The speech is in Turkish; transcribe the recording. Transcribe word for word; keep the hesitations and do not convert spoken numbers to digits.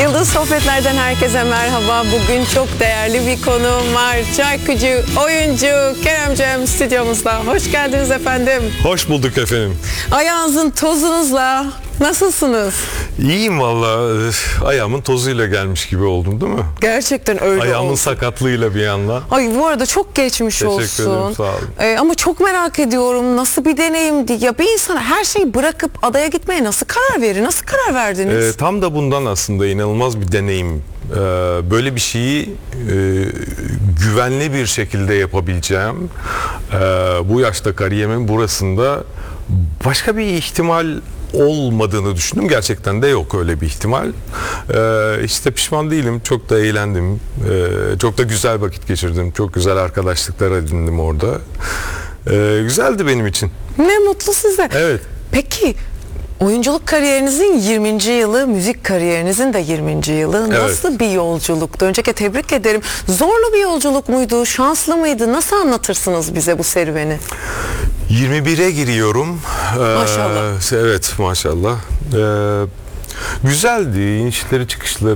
Yıldız Sohbetler'den herkese merhaba. Bugün çok değerli bir konuğum var. Şarkıcı, oyuncu Kerem Cem stüdyomuzda. Hoş geldiniz efendim. Hoş bulduk efendim. Ayağınızın tozunuzla nasılsınız? İyiyim valla. Ayağımın tozuyla gelmiş gibi oldum değil mi? Gerçekten öyle Ayağımın oldu. sakatlığıyla bir yandan. Ay bu arada çok geçmiş Teşekkür olsun. ederim, sağ olun. Ee, ama çok merak ediyorum, nasıl bir deneyimdi? Ya bir insana her şeyi bırakıp adaya gitmeye nasıl karar verir? Nasıl karar verdiniz? Ee, tam da bundan aslında inanılmaz bir deneyim. Ee, böyle bir şeyi e, güvenli bir şekilde yapabileceğim. Ee, bu yaşta kariyerimin burasında başka bir ihtimal olmadığını düşündüm. Gerçekten de yok öyle bir ihtimal. Ee, işte pişman değilim. Çok da eğlendim. Ee, çok da güzel vakit geçirdim. Çok güzel arkadaşlıklar edindim orada. Ee, güzeldi benim için. Ne mutlu size. Evet. Peki oyunculuk kariyerinizin yirminci yılı, müzik kariyerinizin de yirminci yılı. Nasıl Evet. bir yolculuktu? Öncelikle tebrik ederim. Zorlu bir yolculuk muydu? Şanslı mıydı? Nasıl anlatırsınız bize bu serüveni? yirmi bire giriyorum. Ee, Maşallah. Evet maşallah. Ee, güzeldi. İnişleri çıkışları.